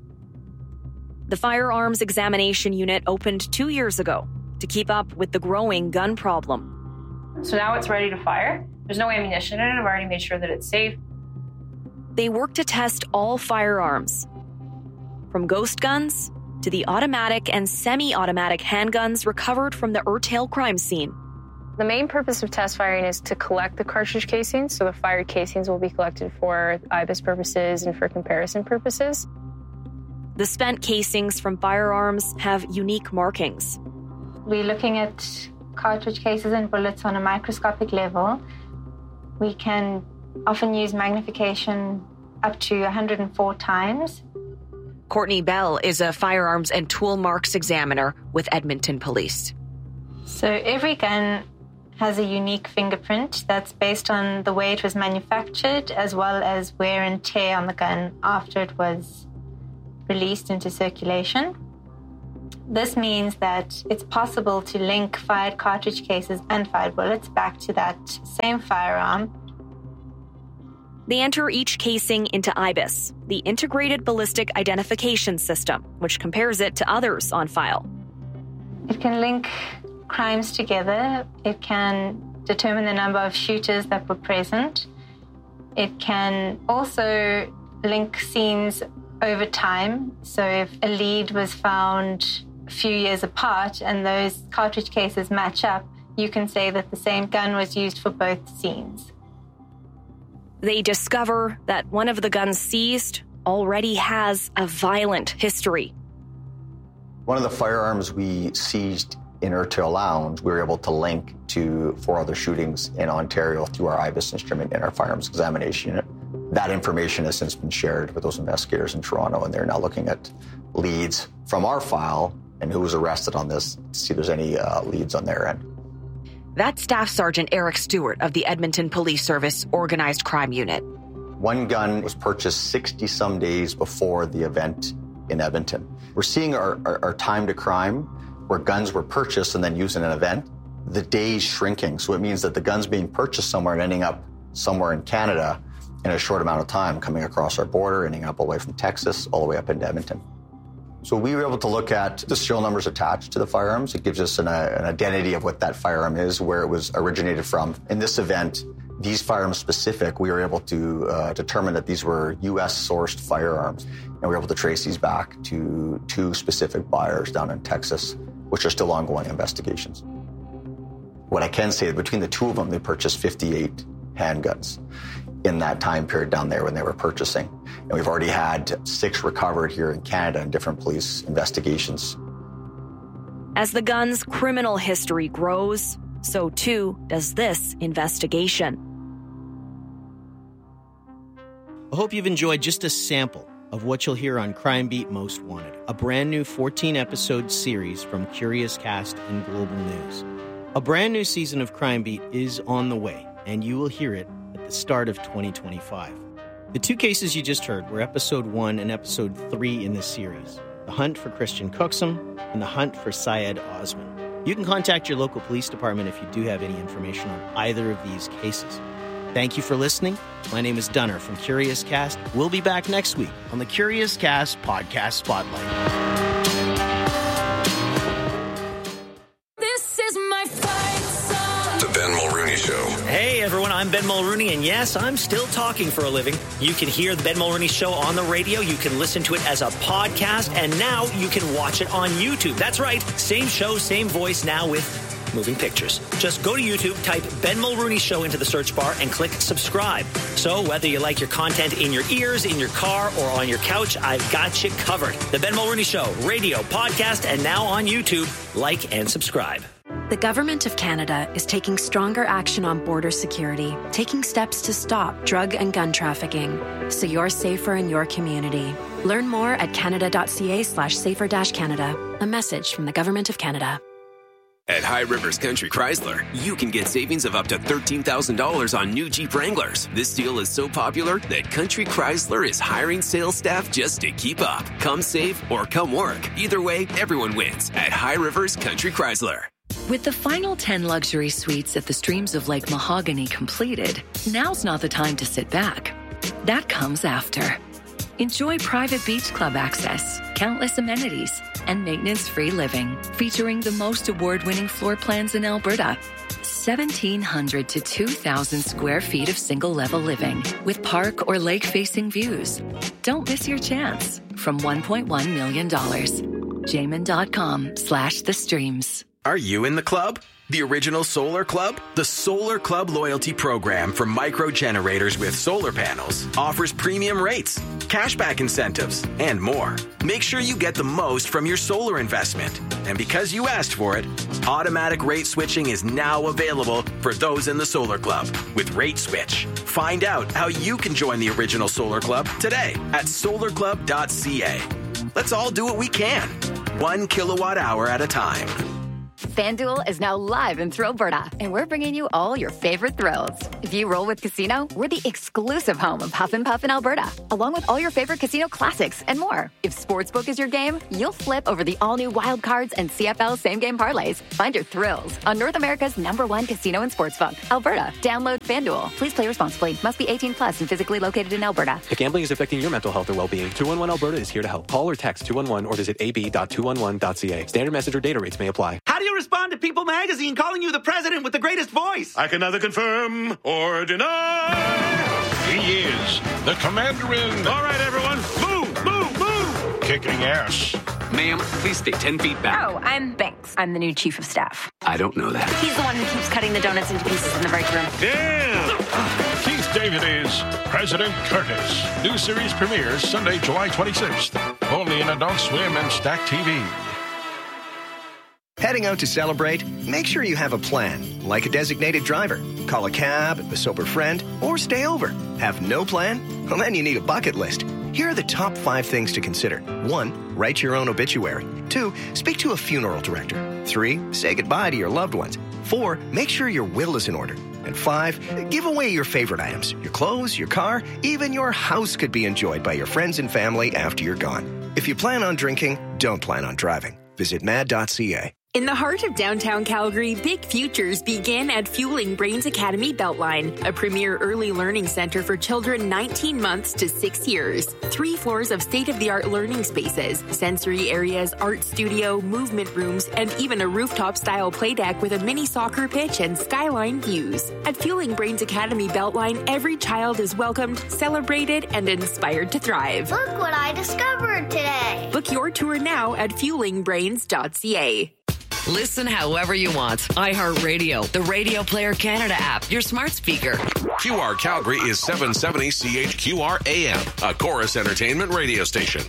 The Firearms Examination Unit opened two years ago to keep up with the growing gun problem.
So now it's ready to fire. There's no ammunition in it. I've already made sure that it's safe.
They work to test all firearms, from ghost guns to the automatic and semi-automatic handguns recovered from the Urtail crime scene.
The main purpose of test firing is to collect the cartridge casings. So the fired casings will be collected for I B I S purposes and for comparison purposes.
The spent casings from firearms have unique markings.
We're looking at cartridge cases and bullets on a microscopic level. We can often use magnification up to one hundred four times.
Courtney Bell is a firearms and tool marks examiner with Edmonton Police.
So every gun has a unique fingerprint that's based on the way it was manufactured as well as wear and tear on the gun after it was released into circulation. This means that it's possible to link fired cartridge cases and fired bullets back to that same firearm.
They enter each casing into I B I S, the Integrated Ballistic Identification System, which compares it to others on file.
It can link crimes together. It can determine the number of shooters that were present. It can also link scenes over time. So if a lead was found a few years apart and those cartridge cases match up, you can say that the same gun was used for both scenes.
They discover that one of the guns seized already has a violent history.
One of the firearms we seized in Ertil Lounge, we were able to link to four other shootings in Ontario through our I B I S instrument and our firearms examination unit. That information has since been shared with those investigators in Toronto, and they're now looking at leads from our file and who was arrested on this to see if there's any uh, leads on their end.
That's Staff Sergeant Eric Stewart of the Edmonton Police Service Organized Crime Unit.
One gun was purchased sixty-some days before the event in Edmonton. We're seeing our, our, our time to crime, where guns were purchased and then used in an event, the days shrinking. So it means that the gun's being purchased somewhere and ending up somewhere in Canada in a short amount of time, coming across our border, ending up all the way from Texas, all the way up into Edmonton. So we were able to look at the serial numbers attached to the firearms. It gives us an, uh, an identity of what that firearm is, where it was originated from. In this event, these firearms specific, we were able to uh, determine that these were U S sourced firearms. And we were able to trace these back to two specific buyers down in Texas, which are still ongoing investigations. What I can say, between the two of them, they purchased fifty-eight handguns in that time period down there when they were purchasing. And we've already had six recovered here in Canada in different police investigations.
As the gun's criminal history grows, so too does this investigation.
I hope you've enjoyed just a sample of what you'll hear on Crime Beat Most Wanted, a brand new fourteen-episode series from Curious Cast and Global News. A brand new season of Crime Beat is on the way, and you will hear it at the start of twenty twenty-five. The two cases you just heard were episode one and episode three in this series, the hunt for Christian Cookson and the hunt for Syed Osman. You can contact your local police department if you do have any information on either of these cases. Thank you for listening. My name is Dunner from Curious Cast. We'll be back next week on the Curious Cast Podcast Spotlight.
This is my fight song.
The Ben Mulrooney Show.
Hey everyone, I'm Ben Mulrooney, and yes, I'm still talking for a living. You can hear the Ben Mulrooney Show on the radio, you can listen to it as a podcast, and now you can watch it on YouTube. That's right, same show, same voice, now with moving pictures. Just go to YouTube, type Ben Mulrooney Show into the search bar, and click subscribe. So whether you like your content in your ears, in your car, or on your couch, I've got you covered. The Ben Mulrooney Show, radio, podcast, and now on YouTube. Like and subscribe.
The Government of Canada is taking stronger action on border security, taking steps to stop drug and gun trafficking, so you're safer in your community. Learn more at canada.ca slash safer dash Canada. A message from the Government of Canada.
At High Rivers Country Chrysler, you can get savings of up to thirteen thousand dollars on new Jeep Wranglers. This deal is so popular that Country Chrysler is hiring sales staff just to keep up. Come save or come work. Either way, everyone wins at High Rivers Country Chrysler.
With the final ten luxury suites at the Streams of Lake Mahogany completed, now's not the time to sit back. That comes after. Enjoy private beach club access, countless amenities, and maintenance-free living, featuring the most award-winning floor plans in Alberta. seventeen hundred to two thousand square feet of single-level living with park or lake-facing views. Don't miss your chance from one point one million dollars. Jamin.com slash the streams.
Are you in the club?
The original Solar Club? The Solar Club loyalty program for micro generators with solar panels offers premium rates, cashback incentives, and more. Make sure you get the most from your solar investment. And because you asked for it, automatic rate switching is now available for those in the Solar Club with Rate Switch. Find out how you can join the original Solar Club today at solar club dot c a. Let's all do what we can, one kilowatt hour at a time.
FanDuel is now live in Thrillberta, and we're bringing you all your favorite thrills. If you roll with Casino, we're the exclusive home of Huff and Puff in Alberta, along with all your favorite casino classics and more. If Sportsbook is your game, you'll flip over the all-new Wild Cards and C F L same-game parlays. Find your thrills on North America's number one casino and sportsbook, Alberta. Download FanDuel. Please play responsibly. Must be eighteen plus and physically located in Alberta.
If gambling is affecting your mental health or well-being, two one one Alberta is here to help. Call or text two one one or visit a b dot two one one dot c a. Standard message or data rates may apply.
How do you respond to People Magazine calling you the president with the greatest voice?
I can neither confirm or deny.
He is the commander-in.
All right, everyone, move, move, move.
Kicking ass.
Ma'am, please stay ten feet back.
Oh, I'm Banks. I'm the new chief of staff.
I don't know that.
He's the one who keeps cutting the donuts into pieces in the break room.
Damn!
Keith David is President Curtis. New series premieres Sunday, July twenty-sixth. Only in Adult Swim and Stack T V.
Heading out to celebrate? Make sure you have a plan, like a designated driver. Call a cab, a sober friend, or stay over. Have no plan? Well, then you need a bucket list. Here are the top five things to consider. One, write your own obituary. Two, speak to a funeral director. Three, say goodbye to your loved ones. Four, make sure your will is in order. And five, give away your favorite items. Your clothes, your car, even your house could be enjoyed by your friends and family after you're gone. If you plan on drinking, don't plan on driving. Visit mad dot c a.
In the heart of downtown Calgary, big futures begin at Fueling Brains Academy Beltline, a premier early learning center for children nineteen months to six years. Three floors of state-of-the-art learning spaces, sensory areas, art studio, movement rooms, and even a rooftop-style play deck with a mini soccer pitch and skyline views. At Fueling Brains Academy Beltline, every child is welcomed, celebrated, and inspired to thrive.
Look what I discovered today.
Book your tour now at fueling brains dot c a.
Listen however you want. iHeartRadio, the Radio Player Canada app, your smart speaker.
Q R Calgary is seven seventy C H Q R A M, a Chorus Entertainment radio station.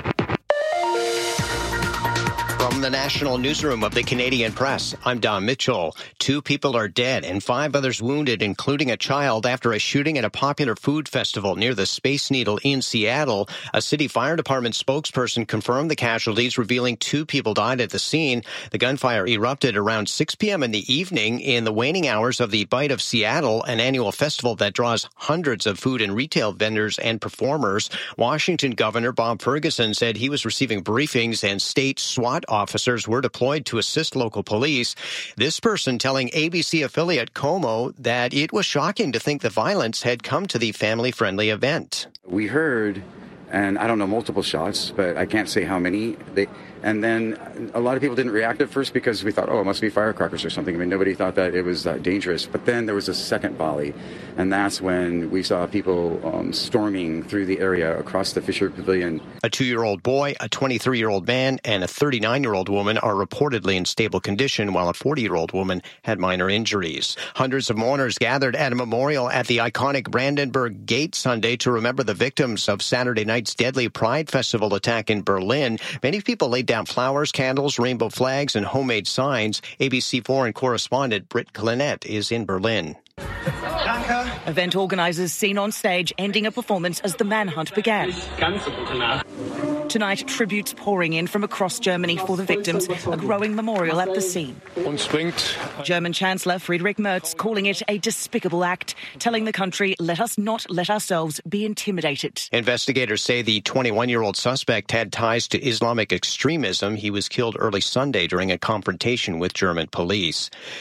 From the National Newsroom of the Canadian Press, I'm Don Mitchell. Two people are dead and five others wounded, including a child, after a shooting at a popular food festival near the Space Needle in Seattle. A city fire department spokesperson confirmed the casualties, revealing two people died at the scene. The gunfire erupted around six p.m. in the evening in the waning hours of the Bite of Seattle, an annual festival that draws hundreds of food and retail vendors and performers. Washington Governor Bob Ferguson said he was receiving briefings and state SWAT officers were deployed to assist local police. This person telling A B C affiliate Como that it was shocking to think the violence had come to the family-friendly event.
We heard, and I don't know, multiple shots, but I can't say how many. They, and then a lot of people didn't react at first because we thought, oh, it must be firecrackers or something. I mean, nobody thought that it was that dangerous. But then there was a second volley, and that's when we saw people um, storming through the area across the Fisher Pavilion.
A two-year-old boy, a twenty-three-year-old man, and a thirty-nine-year-old woman are reportedly in stable condition, while a forty-year-old woman had minor injuries. Hundreds of mourners gathered at a memorial at the iconic Brandenburg Gate Sunday to remember the victims of Saturday night's deadly Pride Festival attack in Berlin. Many people laid down flowers, candles, rainbow flags, and homemade signs. A B C foreign correspondent Britt Clinette is in Berlin.
Event organisers seen on stage ending a performance as the manhunt began. Tonight, tributes pouring in from across Germany for the victims, a growing memorial at the scene. German Chancellor Friedrich Merz calling it a despicable act, telling the country, let us not let ourselves be intimidated.
Investigators say the twenty-one-year-old suspect had ties to Islamic extremism. He was killed early Sunday during a confrontation with German police.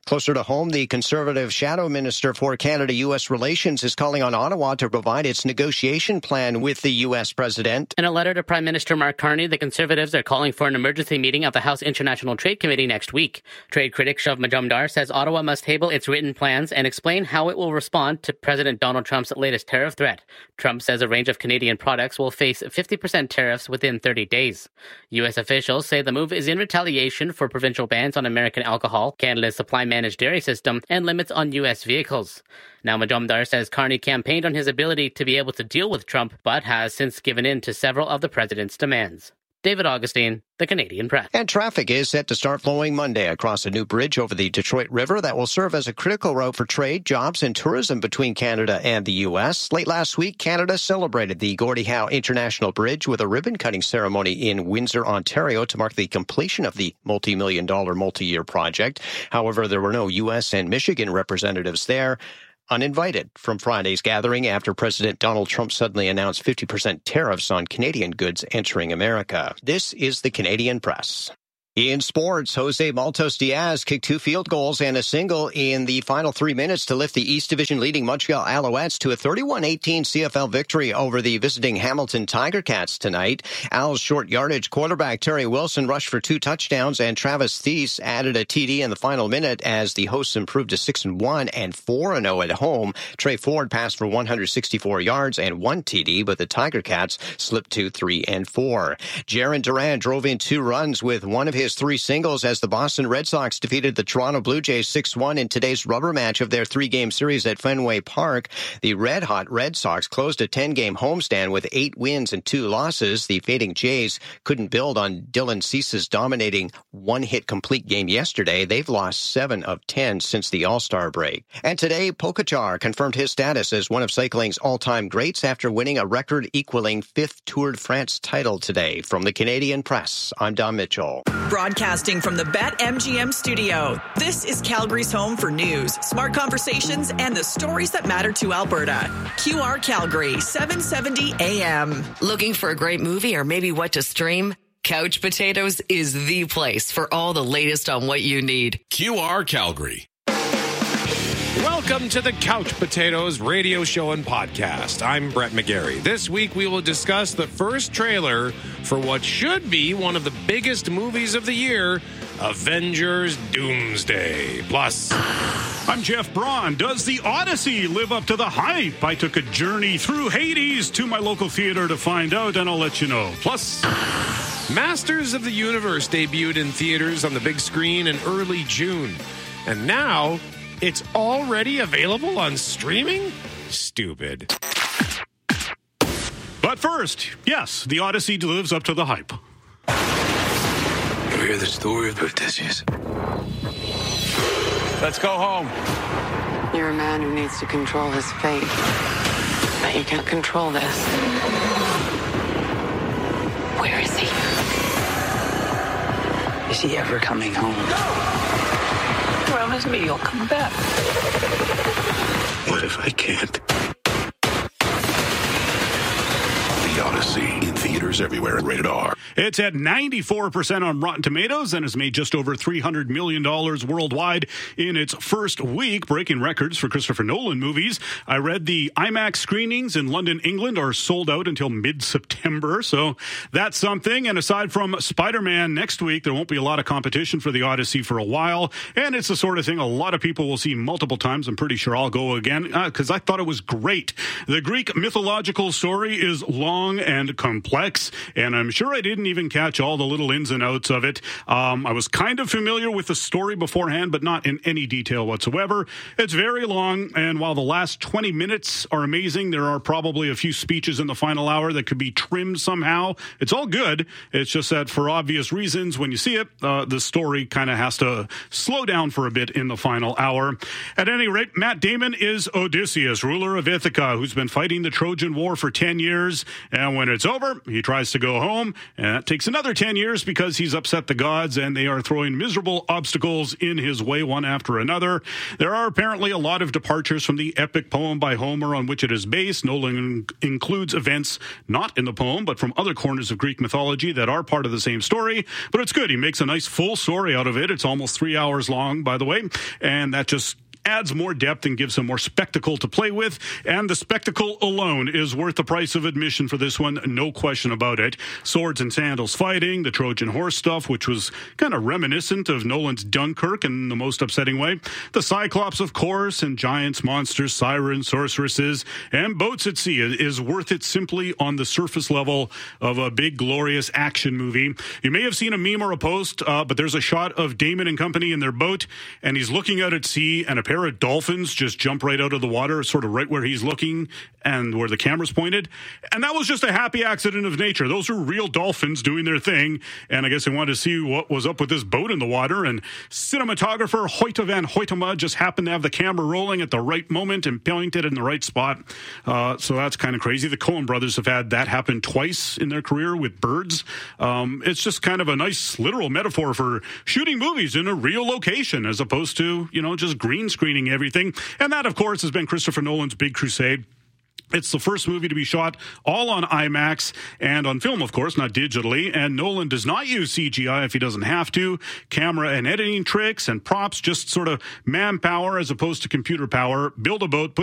Closer to home, the Conservative Shadow Minister for Canada-U S Relations is calling on Ottawa to provide its negotiation plan with the U S president.
In a letter to Prime Minister Mark Carney, the Conservatives are calling for an emergency meeting of the House International Trade Committee next week. Trade critic Shav Majumdar says Ottawa must table its written plans and explain how it will respond to President Donald Trump's latest tariff threat. Trump says a range of Canadian products will face fifty percent tariffs within thirty days. U S officials say the move is in retaliation for provincial bans on American alcohol, Canada's supply managed dairy system, and limits on U S vehicles. Now, Majumdar says Carney campaigned on his ability to be able to deal with Trump, but has since given in to several of the president's demands. David Augustine, The Canadian Press.
And traffic is set to start flowing Monday across a new bridge over the Detroit River that will serve as a critical route for trade, jobs, and tourism between Canada and the U S. Late last week, Canada celebrated the Gordie Howe International Bridge with a ribbon-cutting ceremony in Windsor, Ontario, to mark the completion of the multi-million dollar multi-year project. However, there were no U S and Michigan representatives there, uninvited from Friday's gathering after President Donald Trump suddenly announced fifty percent tariffs on Canadian goods entering America. This is the Canadian Press. In sports, Jose Maltos Diaz kicked two field goals and a single in the final three minutes to lift the East Division leading Montreal Alouettes to a thirty-one eighteen C F L victory over the visiting Hamilton Tiger Cats tonight. Al's short yardage quarterback Terry Wilson rushed for two touchdowns, and Travis Thies added a T D in the final minute as the hosts improved to six and one and four and oh at home. Trey Ford passed for one hundred sixty-four yards and one T D, but the Tiger Cats slipped to three and four. Jarren Duran drove in two runs with one of his three singles as the Boston Red Sox defeated the Toronto Blue Jays six one in today's rubber match of their three-game series at Fenway Park. The red-hot Red Sox closed a ten-game homestand with eight wins and two losses. The fading Jays couldn't build on Dylan Cease's dominating one-hit complete game yesterday. They've lost seven of ten since the All-Star break. And today, Pogačar confirmed his status as one of cycling's all-time greats after winning a record-equaling fifth Tour de France title today. From the Canadian Press, I'm Don Mitchell.
Broadcasting from the BetMGM studio, this is Calgary's home for news, smart conversations, and the stories that matter to Alberta. Q R Calgary, seven seventy A M.
Looking for a great movie or maybe what to stream? Couch Potatoes is the place for all the latest on what you need.
Q R Calgary.
Welcome to the Couch Potatoes radio show and podcast. I'm Brett McGarry. This week we will discuss the first trailer for what should be one of the biggest movies of the year, Avengers Doomsday. Plus,
I'm Jeff Braun. Does the Odyssey live up to the hype? I took a journey through Hades to my local theater to find out, and I'll let you know. Plus,
Masters of the Universe debuted in theaters on the big screen in early June. And now it's already available on streaming? Stupid.
But first, yes, the Odyssey lives up to the hype.
You hear the story of Odysseus?
Let's go home.
You're a man who needs to control his fate. But you can't control this. Where is he? Is he ever coming home? Promise me you'll come back.
What if I can't?
The Odyssey, in theaters everywhere, rated R. It's at ninety-four percent on Rotten Tomatoes and has made just over three hundred million dollars worldwide in its first week, breaking records for Christopher Nolan movies. I read the IMAX screenings in London, England are sold out until mid-September, so that's something. And aside from Spider-Man next week, there won't be a lot of competition for the Odyssey for a while, and it's the sort of thing a lot of people will see multiple times. I'm pretty sure I'll go again, because uh, I thought it was great. The Greek mythological story is long and complex, and I'm sure I didn't even catch all the little ins and outs of it. Um, I was kind of familiar with the story beforehand, but not in any detail whatsoever. It's very long, and while the last twenty minutes are amazing, there are probably a few speeches in the final hour that could be trimmed somehow. It's all good. It's just that for obvious reasons, when you see it, uh, the story kind of has to slow down for a bit in the final hour. At any rate, Matt Damon is Odysseus, ruler of Ithaca, who's been fighting the Trojan War for ten years, and when it's over, he tries tries to go home, and that takes another ten years because he's upset the gods and they are throwing miserable obstacles in his way one after another. There are apparently a lot of departures from the epic poem by Homer on which it is based. Nolan includes events not in the poem, but from other corners of Greek mythology that are part of the same story. But it's good. He makes a nice full story out of it. It's almost three hours long, by the way, and that just adds more depth and gives him more spectacle to play with, and the spectacle alone is worth the price of admission for this one, no question about it. Swords and sandals fighting, the Trojan horse stuff, which was kind of reminiscent of Nolan's Dunkirk in the most upsetting way, the Cyclops, of course, and giants, monsters, sirens, sorceresses, and boats at sea is worth it simply on the surface level of a big, glorious action movie. You may have seen a meme or a post, uh, but there's a shot of Damon and company in their boat, and he's looking out at sea, and a pair of dolphins just jump right out of the water, sort of right where he's looking and where the camera's pointed. And that was just a happy accident of nature. Those are real dolphins doing their thing. And I guess they wanted to see what was up with this boat in the water. And cinematographer Hoyte van Hoytema just happened to have the camera rolling at the right moment and pointed in the right spot. Uh, so that's kind of crazy. The Coen brothers have had that happen twice in their career with birds. Um, it's just kind of a nice literal metaphor for shooting movies in a real location as opposed to, you know, just green screen everything. And that, of course, has been Christopher Nolan's big crusade. It's the first movie to be shot all on IMAX and on film, of course, not digitally. And Nolan does not use C G I if he doesn't have to. Camera and editing tricks and props, just sort of manpower as opposed to computer power. Build a boat, put